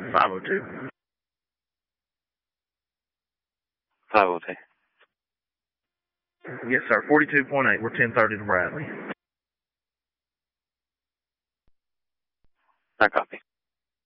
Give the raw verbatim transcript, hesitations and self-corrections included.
five oh two. five oh two. Yes, sir. forty-two point eight. We're ten thirty to Bradley. I copy.